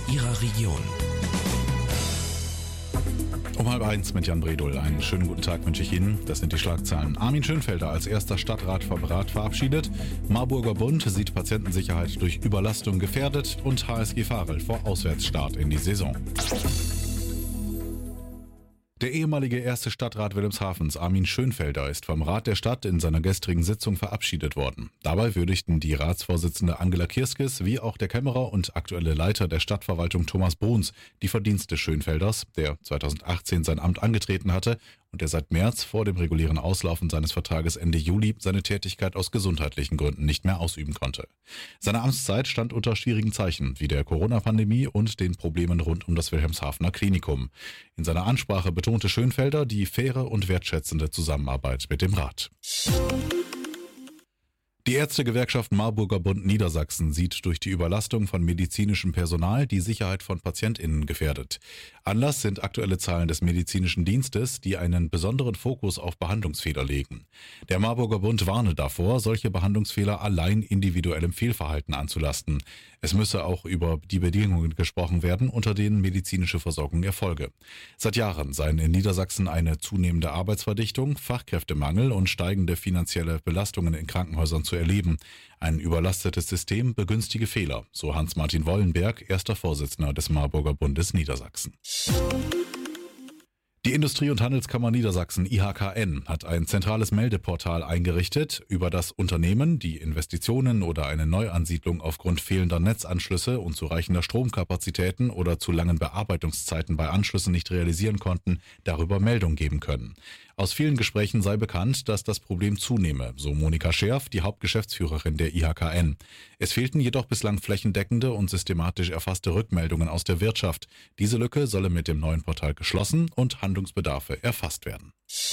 Ihrer Region. Um 12:30 mit Jan Bredul. Einen schönen guten Tag wünsche ich Ihnen. Das sind die Schlagzeilen. Armin Schönfelder als erster Stadtrat vom Rat verabschiedet. Marburger Bund sieht Patientensicherheit durch Überlastung gefährdet und HSG Varel vor Auswärtsstart in die Saison. Der ehemalige erste Stadtrat Wilhelmshavens, Armin Schönfelder, ist vom Rat der Stadt in seiner gestrigen Sitzung verabschiedet worden. Dabei würdigten die Ratsvorsitzende Angela Kirskis wie auch der Kämmerer und aktuelle Leiter der Stadtverwaltung Thomas Bruns die Verdienste Schönfelders, der 2018 sein Amt angetreten hatte und der seit März vor dem regulären Auslaufen seines Vertrages Ende Juli seine Tätigkeit aus gesundheitlichen Gründen nicht mehr ausüben konnte. Seine Amtszeit stand unter schwierigen Zeichen wie der Corona-Pandemie und den Problemen rund um das Wilhelmshavener Klinikum. In seiner Ansprache betonte Schönfelder die faire und wertschätzende Zusammenarbeit mit dem Rat. Die Ärztegewerkschaft Marburger Bund Niedersachsen sieht durch die Überlastung von medizinischem Personal die Sicherheit von PatientInnen gefährdet. Anlass sind aktuelle Zahlen des medizinischen Dienstes, die einen besonderen Fokus auf Behandlungsfehler legen. Der Marburger Bund warne davor, solche Behandlungsfehler allein individuellem Fehlverhalten anzulasten. Es müsse auch über die Bedingungen gesprochen werden, unter denen medizinische Versorgung erfolge. Seit Jahren seien in Niedersachsen eine zunehmende Arbeitsverdichtung, Fachkräftemangel und steigende finanzielle Belastungen in Krankenhäusern zu erleben. Ein überlastetes System begünstige Fehler, so Hans-Martin Wollenberg, erster Vorsitzender des Marburger Bundes Niedersachsen. Die Industrie- und Handelskammer Niedersachsen IHKN hat ein zentrales Meldeportal eingerichtet, über das Unternehmen, die Investitionen oder eine Neuansiedlung aufgrund fehlender Netzanschlüsse, unzureichender Stromkapazitäten oder zu langen Bearbeitungszeiten bei Anschlüssen nicht realisieren konnten, darüber Meldung geben können. Aus vielen Gesprächen sei bekannt, dass das Problem zunehme, so Monika Scherf, die Hauptgeschäftsführerin der IHKN. Es fehlten jedoch bislang flächendeckende und systematisch erfasste Rückmeldungen aus der Wirtschaft. Diese Lücke solle mit dem neuen Portal geschlossen und Handlungsbedarfe erfasst werden.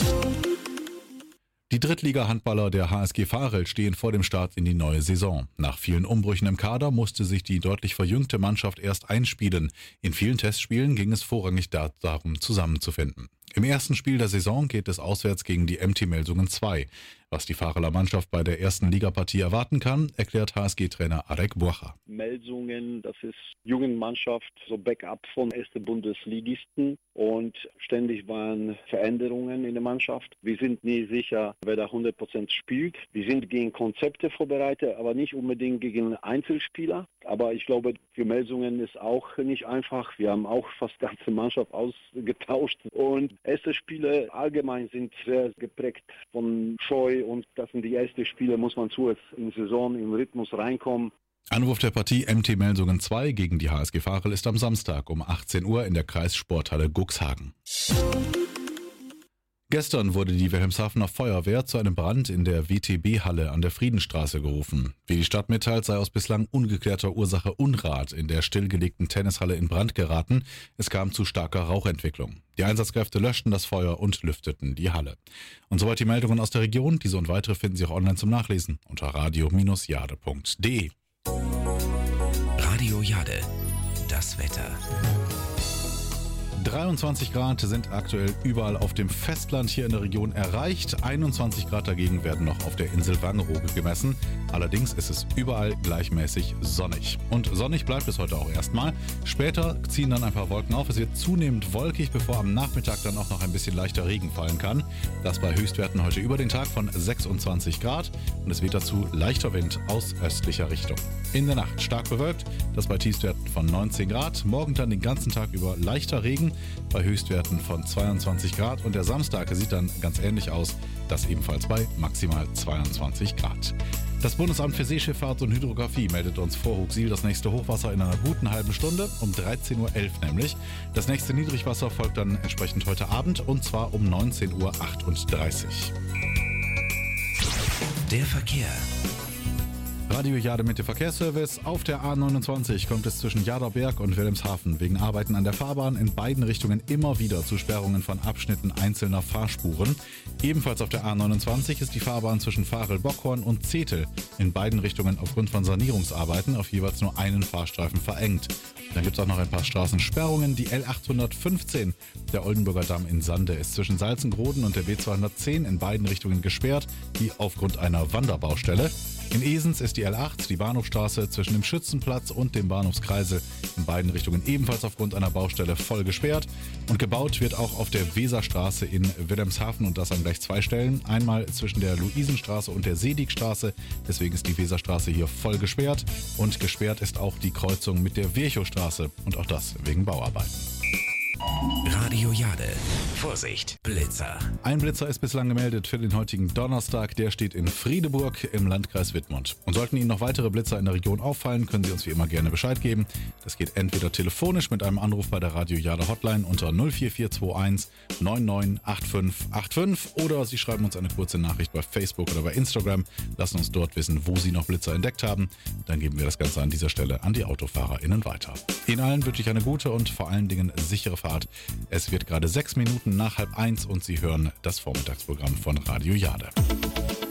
Die Drittliga-Handballer der HSG Varel stehen vor dem Start in die neue Saison. Nach vielen Umbrüchen im Kader musste sich die deutlich verjüngte Mannschaft erst einspielen. In vielen Testspielen ging es vorrangig darum, zusammenzufinden. Im ersten Spiel der Saison geht es auswärts gegen die MT Melsungen 2. Was die Vareler Mannschaft bei der ersten Ligapartie erwarten kann, erklärt HSG-Trainer Arek Buacha. Melsungen, das ist Jugendmannschaft, so Backup von ersten Bundesligisten und ständig waren Veränderungen in der Mannschaft. Wir sind nie sicher, wer da 100% spielt. Wir sind gegen Konzepte vorbereitet, aber nicht unbedingt gegen Einzelspieler. Aber ich glaube, für Melsungen ist auch nicht einfach. Wir haben auch fast die ganze Mannschaft ausgetauscht. Und erste Spiele allgemein sind sehr geprägt von Scheu. Und das sind die ersten Spiele, muss man zuerst in die Saison, im Rhythmus reinkommen. Anruf der Partie MT Melsungen 2 gegen die HSG Varel ist am Samstag um 18 Uhr in der Kreissporthalle Cuxhagen. Gestern wurde die Wilhelmshavener Feuerwehr zu einem Brand in der WTB-Halle an der Friedenstraße gerufen. Wie die Stadt mitteilt, sei aus bislang ungeklärter Ursache Unrat in der stillgelegten Tennishalle in Brand geraten. Es kam zu starker Rauchentwicklung. Die Einsatzkräfte löschten das Feuer und lüfteten die Halle. Und soweit die Meldungen aus der Region. Diese und weitere finden Sie auch online zum Nachlesen unter radio-jade.de. Radio Jade, das Wetter. 23 Grad sind aktuell überall auf dem Festland hier in der Region erreicht. 21 Grad dagegen werden noch auf der Insel Wangerooge gemessen. Allerdings ist es überall gleichmäßig sonnig. Und sonnig bleibt es heute auch erstmal. Später ziehen dann ein paar Wolken auf. Es wird zunehmend wolkig, bevor am Nachmittag dann auch noch ein bisschen leichter Regen fallen kann. Das bei Höchstwerten heute über den Tag von 26 Grad. Und es weht dazu leichter Wind aus östlicher Richtung. In der Nacht stark bewölkt, das bei Tiefstwerten von 19 Grad. Morgen dann den ganzen Tag über leichter Regen bei Höchstwerten von 22 Grad. Und der Samstag sieht dann ganz ähnlich aus, das ebenfalls bei maximal 22 Grad. Das Bundesamt für Seeschifffahrt und Hydrographie meldet uns vor Huxil das nächste Hochwasser in einer guten halben Stunde, um 13.11 Uhr nämlich. Das nächste Niedrigwasser folgt dann entsprechend heute Abend und zwar um 19.38 Uhr. Der Verkehr. Radio Jade mit dem Verkehrsservice. Auf der A29 kommt es zwischen Jaderberg und Wilhelmshaven wegen Arbeiten an der Fahrbahn in beiden Richtungen immer wieder zu Sperrungen von Abschnitten einzelner Fahrspuren. Ebenfalls auf der A29 ist die Fahrbahn zwischen Varel-Bockhorn und Zetel in beiden Richtungen aufgrund von Sanierungsarbeiten auf jeweils nur einen Fahrstreifen verengt. Dann gibt es auch noch ein paar Straßensperrungen. Die L815, der Oldenburger Damm in Sande, ist zwischen Salzengroden und der B210 in beiden Richtungen gesperrt, die aufgrund einer Wanderbaustelle. In Esens ist die L8, die Bahnhofstraße zwischen dem Schützenplatz und dem Bahnhofskreisel in beiden Richtungen ebenfalls aufgrund einer Baustelle voll gesperrt. Und gebaut wird auch auf der Weserstraße in Wilhelmshaven und das an gleich 2 Stellen. Einmal zwischen der Luisenstraße und der Sedigstraße. Deswegen ist die Weserstraße hier voll gesperrt. Und gesperrt ist auch die Kreuzung mit der Virchowstraße. Und auch das wegen Bauarbeiten. Radio Jade. Vorsicht, Blitzer. Ein Blitzer ist bislang gemeldet für den heutigen Donnerstag. Der steht in Friedeburg im Landkreis Wittmund. Und sollten Ihnen noch weitere Blitzer in der Region auffallen, können Sie uns wie immer gerne Bescheid geben. Das geht entweder telefonisch mit einem Anruf bei der Radio Jade Hotline unter 04421 998585 oder Sie schreiben uns eine kurze Nachricht bei Facebook oder bei Instagram. Lassen uns dort wissen, wo Sie noch Blitzer entdeckt haben. Dann geben wir das Ganze an dieser Stelle an die AutofahrerInnen weiter. Ihnen allen wünsche ich eine gute und vor allen Dingen sichere Fahrt. Es wird gerade 6 Minuten nach 12:30 und Sie hören das Vormittagsprogramm von Radio Jade.